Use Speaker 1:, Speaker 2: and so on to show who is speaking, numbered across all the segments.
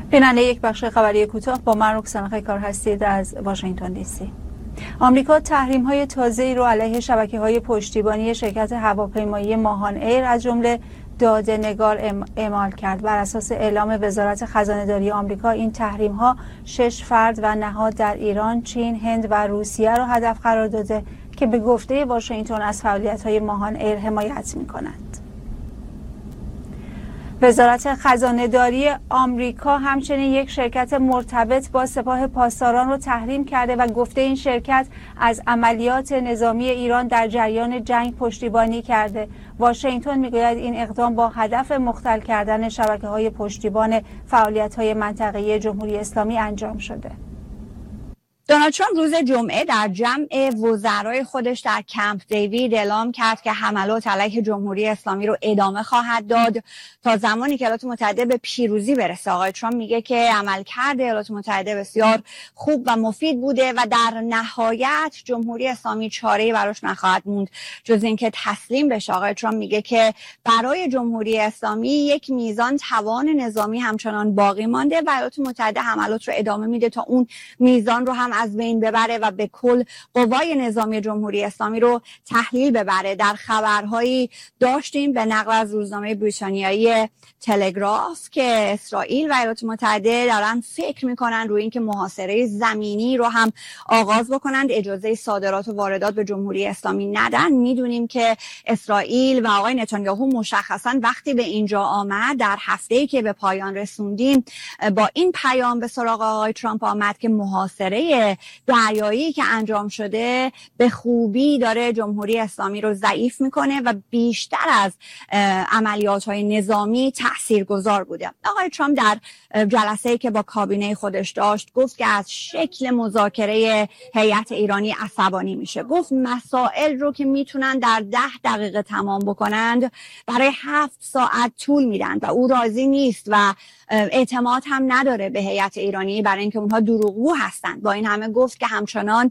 Speaker 1: بیننده یک بخش خبری کوتاه با من رکسان خیکار هستید از واشنگتن دی سی. آمریکا تحریم‌های تازه‌ای رو علیه شبکه‌های پشتیبانی شرکت هواپیمایی ماهان ایر از جمله داده‌نگار اعمال کرد. بر اساس اعلام وزارت خزانه‌داری آمریکا این تحریم‌ها 6 فرد و نهاد در ایران، چین، هند و روسیه را هدف قرار داده که به گفته واشنگتن از فعالیت‌های ماهان ایر حمایت می‌کنند. وزارت خزانه‌داری آمریکا همچنین یک شرکت مرتبط با سپاه پاسداران را تحریم کرده و گفته این شرکت از عملیات نظامی ایران در جریان جنگ پشتیبانی کرده. واشنگتن میگوید این اقدام با هدف مختل کردن شبکه‌های پشتیبان فعالیت‌های منطقه‌ای جمهوری اسلامی انجام شده.
Speaker 2: دونالد ترامپ روز جمعه در جمع وزرای خودش در کمپ دیوید اعلام کرد که حملات علیه جمهوری اسلامی رو ادامه خواهد داد تا زمانی که ایالات متحده به پیروزی برسه. آقای ترامپ میگه که عملکرد ایالات متحده بسیار خوب و مفید بوده و در نهایت جمهوری اسلامی چاره‌ای براش نخواهد موند جز اینکه تسلیم بشه. آقای ترامپ میگه که برای جمهوری اسلامی یک میزان توان نظامی همچنان باقی مانده و ایالات متحده حملات رو ادامه میده تا اون میزان رو هم از بین ببره و به کل قوای نظامی جمهوری اسلامی رو تحلیل ببره. در خبرهایی داشتیم به نقل از روزنامه بریتانیایی تلگراف که اسرائیل و ایالات متحده دارن فکر میکنن روی اینکه محاصره زمینی رو هم آغاز بکنند، اجازه صادرات و واردات به جمهوری اسلامی ندن. میدونیم که اسرائیل و آقای نتانیاهو مشخصا وقتی به اینجا آمد در هفته‌ای که به پایان رسوندیم با این پیام به سراغ آقای ترامپ آمد که محاصره دریایی که انجام شده به خوبی داره جمهوری اسلامی رو ضعیف میکنه و بیشتر از عملیات‌های نظامی تاثیرگذار بوده. آقای ترامپ در جلسه‌ای که با کابینه خودش داشت گفت که از شکل مذاکره هیئت ایرانی عصبانی میشه. گفت مسائل رو که میتونن در 10 دقیقه تمام بکنند برای 7 ساعت طول میدن و او راضی نیست و اعتماد هم نداره به هیئت ایرانی برای اینکه اونها دروغگو هستند. با این همه گفت که همچنان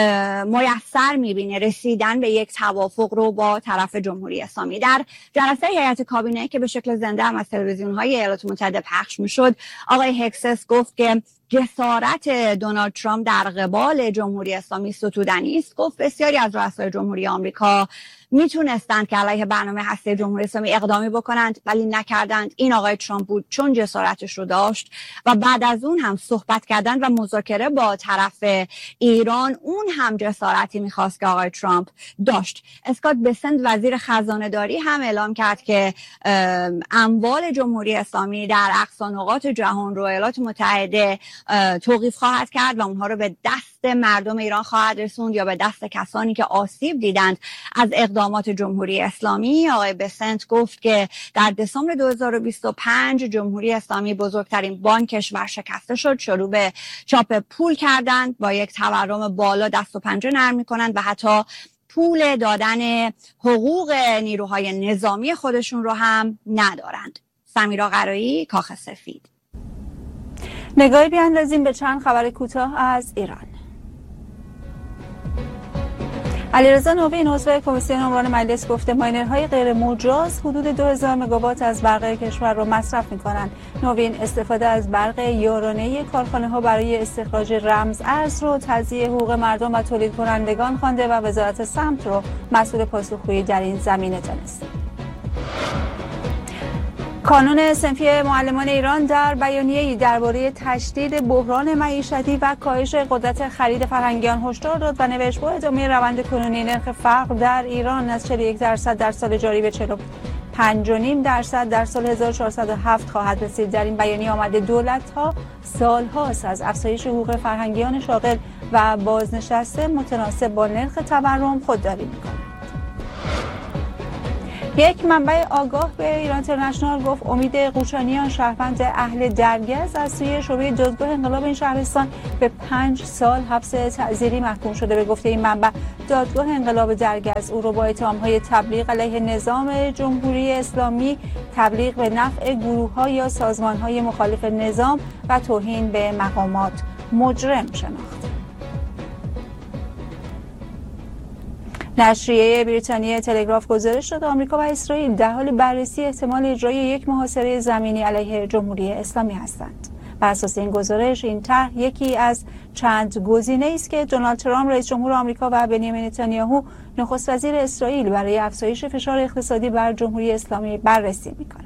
Speaker 2: میسر میبینه رسیدن به یک توافق رو با طرف جمهوری اسلامی. در جلسه هیئت کابینه که به شکل زنده هم از تلویزیون‌های ایالات متحده پخش میشد، آقای هکسس گفت که جسارت دونالد ترامپ در قبال جمهوری اسلامی ستودنی است. گفت بسیاری از رؤسای جمهوری آمریکا میتونستند که علیه برنامه هسته جمهوری اسلامی اقدامی بکنند ولی نکردند. این آقای ترامپ بود چون جسارتش رو داشت و بعد از اون هم صحبت کردن و مذاکره با طرف ایران اون هم جسارتی میخواست که آقای ترامپ داشت. اسکات بسنت وزیر خزانه داری هم اعلام کرد که اموال جمهوری اسلامی در اقصا نقاط جهان رو ایالات متحده توقیف خواهد کرد و اونها رو به دست مردم ایران خواهد رسوند یا به دست کسانی که آسیب دیدند از اقدامات جمهوری اسلامی. آقای بسنت گفت که در دسامبر 2025 جمهوری اسلامی بزرگترین بانک کشور شکسته شد، شروع به چاپ پول کردند، با یک تورم بالا دست و پنجه نرم می‌کنند و حتی پول دادن حقوق نیروهای نظامی خودشون رو هم ندارند. سمیرا قرایی، کاخ سفید.
Speaker 1: نگاهی بیاندازیم به چند خبر کوتاه از ایران. علیرضا نوین عضو کمیسیون عمران مجلس گفته ماینرهای غیر مجاز حدود 2000 مگاوات از برق کشور را مصرف می‌کنند. نوین استفاده از برق یارانه کارخانه‌ها برای استخراج رمز ارز رو تضییع حقوق مردم و تولید کنندگان خوانده و وزارت سمت رو مسئول پاسخگویی در این زمینه دانسته. کانون صنفی معلمان ایران در بیانیه‌ای درباره تشدید بحران معیشتی و کاهش قدرت خرید فرهنگیان هشدار داد و نوشت با ادامه روند کنونی نرخ فقر در ایران از 41% در سال جاری به 45.5% در سال 1407 خواهد رسید. در این بیانیه آمده دولت‌ها سال‌هاست از افزایش حقوق فرهنگیان شاغل و بازنشسته متناسب با نرخ تورم خودداری می‌کنند. یک منبع آگاه به ایران اینترنشنال گفت امید قوچانیان شهروند اهل درگز از سوی شعبه دادگاه انقلاب این شهرستان به 5 سال حبس تعزیری محکوم شده. به گفته این منبع دادگاه انقلاب درگز او را با اتهام‌های تبلیغ علیه نظام جمهوری اسلامی، تبلیغ به نفع گروه‌ها یا سازمان‌های مخالف نظام و توهین به مقامات مجرم شناخت. نشریه بریتانیای تلگراف گزارش داد آمریکا و اسرائیل در حال بررسی احتمال اجرای یک محاصره زمینی علیه جمهوری اسلامی هستند. بر اساس این گزارش این طرح یکی از چند گزینه‌ای است که دونالد ترامپ رئیس جمهور آمریکا و بنیامین نتانیاهو نخست وزیر اسرائیل برای افزایش فشار اقتصادی بر جمهوری اسلامی بررسی می‌کنند.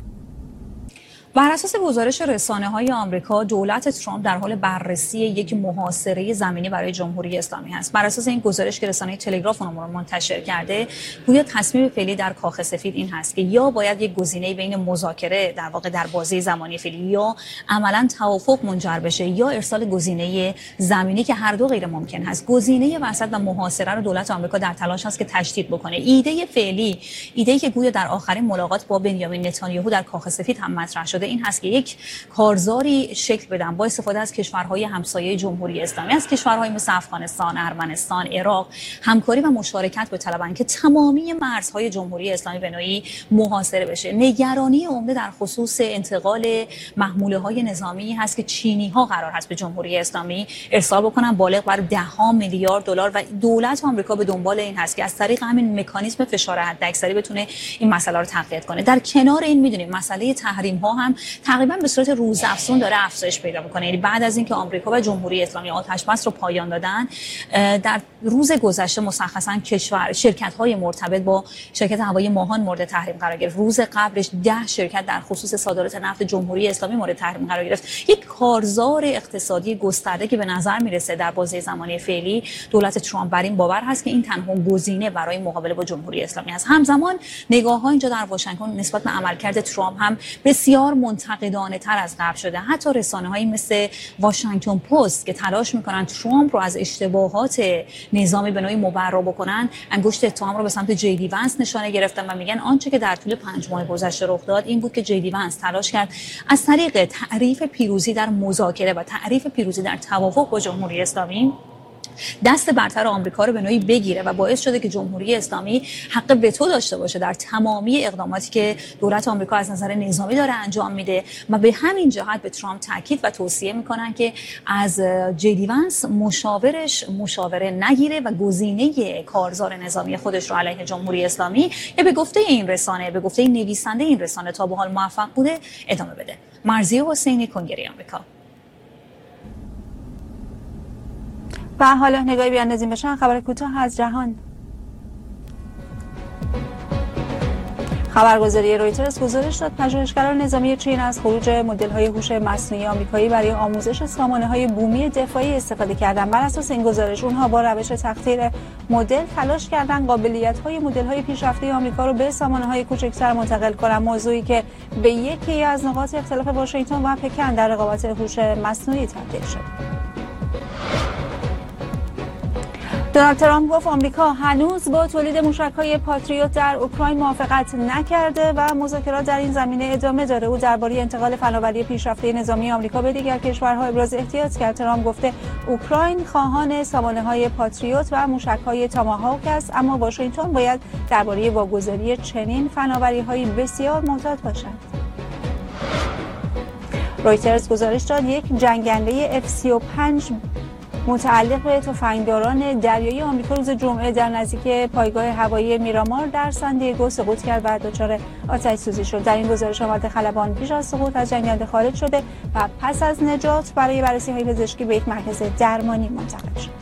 Speaker 3: بر اساس گزارش رسانه‌های آمریکا، دولت ترامپ در حال بررسی یک محاصره زمینی برای جمهوری اسلامی است. بر اساس این گزارش که رسانه تلگراف اون رو منتشر کرده، گویا تصمیم فعلی در کاخ سفید این هست که یا باید یک گزینه بین مذاکره در واقع در بازه زمانی فعلی یا عملاً توافق منجر بشه یا ارسال گزینه زمینی که هر دو غیر ممکن هست. گزینه وسط و محاصره رو دولت آمریکا در تلاش است که تشدید بکنه. ایده فعلی، ایده‌ای که گویا در آخرین ملاقات با بنیامین نتانیاهو در کاخ سفید هم مطرح شده، این هست که یک کارزاری شکل بدن با استفاده از کشورهای همسایه جمهوری اسلامی، از کشورهای مثل افغانستان، ارمنستان، عراق، همکاری و مشارکت بطلبن که تمامی مرزهای جمهوری اسلامی به نوعی محاصره بشه. نگرانی عمده در خصوص انتقال محموله‌های نظامی هست که چینی‌ها قرار هست به جمهوری اسلامی ارسال بکنن، بالغ بر $10 میلیارد و دولت آمریکا به دنبال این هست که از طریق همین مکانیزم فشار حداکثری بتونه این مسئله رو تقویت کنه. در کنار این می‌دونیم مسئله تحریم‌ها هم تقریبا به صورت روزافزون داره افزایش پیدا میکنه. یعنی بعد از اینکه آمریکا و جمهوری اسلامی آتش بس رو پایان دادن، در روز گذشته مشخصا شرکت‌های مرتبط با شرکت هوایی ماهان مورد تحریم قرار گرفت. روز قبلش 10 شرکت در خصوص صادرات نفت جمهوری اسلامی مورد تحریم قرار گرفت. یک کارزار اقتصادی گسترده که به نظر میرسه در بازه زمانی فعلی دولت ترامپ بر این باور هست که این تنها گزینه برای مقابله با جمهوری اسلامی است. همزمان نگاه‌ها اینجا در واشنگتن نسبت به عملکرد ترامپ هم بسیار منتقدانه تر از قبل شده. حتی رسانه‌هایی مثل واشنگتن پست که تلاش می‌کنن ترامپ رو از اشتباهات نظامی به نوعی مبرا بکنن، انگشت اتهام رو به سمت جی دی ونس نشانه گرفتن و میگن آنچه که در طول 5 ماه گذشته رخ داد این بود که جی دی ونس تلاش کرد از طریق تعریف پیروزی در مذاکره و تعریف پیروزی در توافق با جمهوری اسلامی دست برتر آمریکا رو به نوعی بگیره و باعث شده که جمهوری اسلامی حق وتو داشته باشه در تمامی اقداماتی که دولت آمریکا از نظر نظامی داره انجام میده و به همین جهت به ترامپ تاکید و توصیه میکنن که از جی دی ونس مشاوره نگیره و گزینه کارزار نظامی خودش رو علیه جمهوری اسلامی یا به گفته این رسانه، به گفته نویسنده این رسانه تا به حال موفق بوده ادامه بده. مرضیه حسینی، کنگره آمریکا.
Speaker 1: و حالا نگاهی بیاندازیم به چند خبر کوتاه از جهان. خبرگزاری رویترز گزارش داد پژوهشگران نظامی چین از خروج مدل‌های هوش مصنوعی آمریکایی برای آموزش سامانه‌های بومی دفاعی استفاده کردند. بر اساس این گزارش اونها با روش تقطیر مدل تلاش کردند قابلیت‌های مدل‌های پیشرفته آمریکا رو به سامانه‌های کوچکتر منتقل کنند، موضوعی که به یکی از نقاط اختلاف واشنگتن و پکن در رقابت هوش مصنوعی تبدیل شد. دونالد ترامپ گفت آمریکا هنوز با تولید موشک‌های پاتریوت در اوکراین موافقت نکرده و مذاکرات در این زمینه ادامه داره. او درباره انتقال فناوری پیشرفته نظامی آمریکا به دیگر کشورها ابراز احتیاط کرد. ترامپ گفته اوکراین خواهان سامانه‌های پاتریوت و موشک‌های تاماهاوک است، اما واشنگتن باید درباره واگذاری چنین فناوری‌هایی بسیار محتاط باشد. رویترز گزارش داد یک جنگنده F-35 متعلق به تفنگداران دریایی آمریکا روز جمعه در نزدیک پایگاه هوایی میرامار در سان دیگو سقوط کرد و دچار آتش سوزی شد. در این گزارش آمده خلبان پیش از سقوط از جنگنده خارج شده و پس از نجات برای بررسی‌های پزشکی به یک مرکز درمانی منتقل شد.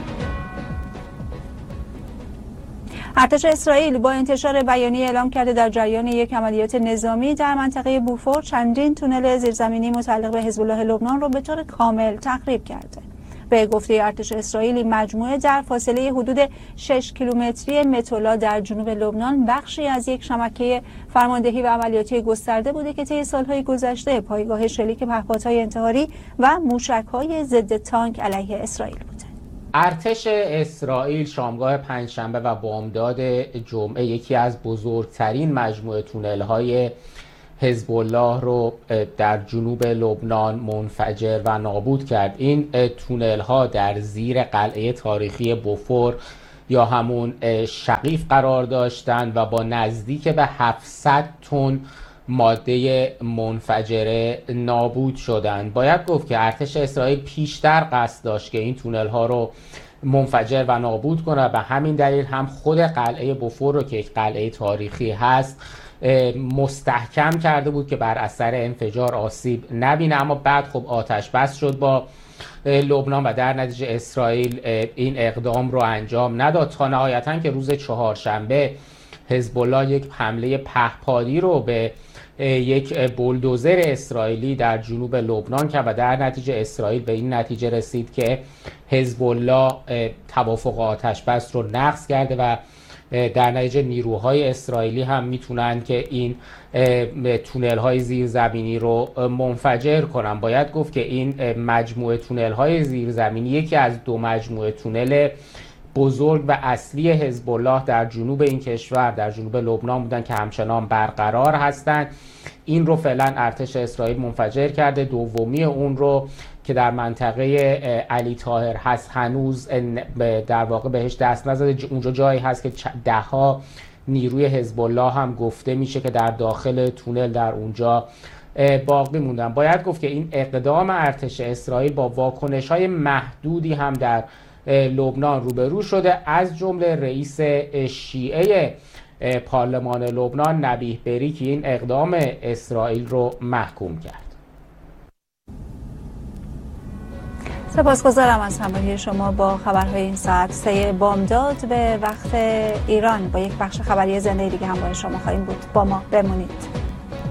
Speaker 1: ارتش اسرائیل با انتشار بیانیه اعلام کرده در جریان یک عملیات نظامی در منطقه بوفور چندین تونل زیرزمینی متعلق به حزب الله لبنان را به طور کامل تخریب کرده. به گفته ارتش اسرائیل این مجموعه در فاصله حدود 6 کیلومتری متولا در جنوب لبنان بخشی از یک شبکه فرماندهی و عملیاتی گسترده بوده که طی سالهای گذشته پایگاه شلیک پهپادهای انتحاری و موشک‌های ضد تانک علیه اسرائیل بوده.
Speaker 4: ارتش اسرائیل شامگاه پنجشنبه و بامداد جمعه یکی از بزرگترین مجموعه تونل‌های حزب الله رو در جنوب لبنان منفجر و نابود کرد. این تونل ها در زیر قلعه تاریخی بوفور یا همون شقیف قرار داشتند و با نزدیک به 700 تن ماده منفجره نابود شدند. باید گفت که ارتش اسرائیل پیشتر قصد داشت که این تونل ها رو منفجر و نابود کنه و به همین دلیل هم خود قلعه بوفور رو که یک قلعه تاریخی هست مستحکم کرده بود که بر اثر انفجار آسیب نبینه، اما بعد خب آتش بس شد با لبنان و در نتیجه اسرائیل این اقدام رو انجام نداد تا نهایتاً که روز چهارشنبه حزب الله یک حمله پهپادی رو به یک بولدوزر اسرائیلی در جنوب لبنان کرد و در نتیجه اسرائیل به این نتیجه رسید که حزب الله توافق آتش بس رو نقض کرده و در نتیجه نیروهای اسرائیلی هم میتونن که این تونل های زیرزمینی رو منفجر کنن. باید گفت که این مجموعه تونل های زیرزمینی یکی از دو مجموعه تونل بزرگ و اصلی حزب الله در جنوب این کشور، در جنوب لبنان بودن که همچنان برقرار هستند. این رو فعلا ارتش اسرائیل منفجر کرده. دومی اون رو که در منطقه علی طاهر هست هنوز در واقع بهش دست نزده. اونجا جایی هست که دهها نیروی حزب الله هم گفته میشه که در داخل تونل در اونجا باقی موندن. باید گفت که این اقدام ارتش اسرائیل با واکنش‌های محدودی هم در لبنان روبرو شده، از جمله رئیس شیعه پارلمان لبنان نبیه بری که این اقدام اسرائیل رو محکوم کرد.
Speaker 1: سپاسگزارم از همراهی شما با خبرهای این ساعت. 3 بامداد به وقت ایران با یک بخش خبری زنده دیگه همراه شما خواهیم بود. با ما بمونید.